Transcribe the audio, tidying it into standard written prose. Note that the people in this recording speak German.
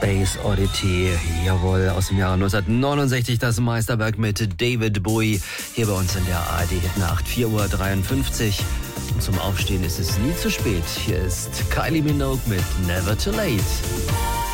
Space Oddity, jawohl, aus dem Jahre 1969 das Meisterwerk mit David Bowie, hier bei uns in der ARD-Nacht, 4:53 Uhr. Und zum Aufstehen ist es nie zu spät. Hier ist Kylie Minogue mit Never Too Late.